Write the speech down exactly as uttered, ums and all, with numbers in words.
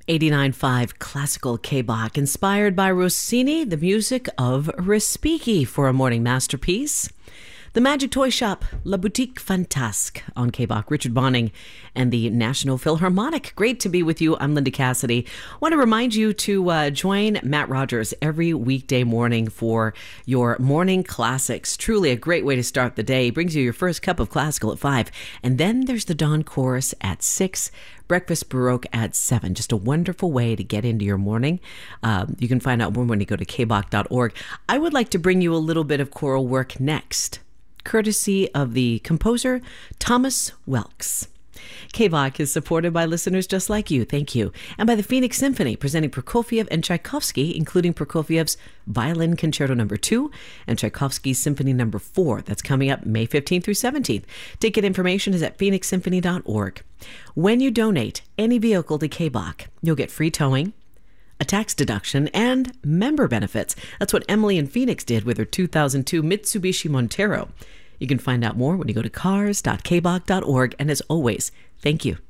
eighty-nine point five Classical K-Bach, inspired by Rossini, the music of Respighi for a morning masterpiece. The Magic Toy Shop, La Boutique Fantasque on K-Bach, Richard Bonning, and the National Philharmonic. Great to be with you. I'm Linda Cassidy. I want to remind you to uh, join Matt Rogers every weekday morning for your morning classics. Truly a great way to start the day. Brings you your first cup of classical at five. And then there's the Dawn Chorus at six. Breakfast Baroque at seven. Just a wonderful way to get into your morning. Um, you can find out more when you go to k bach dot org. I would like to bring you a little bit of choral work next, courtesy of the composer Thomas Welks. K-Bach is supported by listeners just like you, thank you, and by the Phoenix Symphony, presenting Prokofiev and Tchaikovsky, including Prokofiev's Violin Concerto Number two and Tchaikovsky's Symphony Number four. That's coming up May fifteenth through seventeenth. Ticket information is at phoenix symphony dot org. When you donate any vehicle to K-Bach, you'll get free towing, a tax deduction, and member benefits. That's what Emily in Phoenix did with her two thousand two Mitsubishi Montero. You can find out more when you go to cars dot k bach dot org. And as always, thank you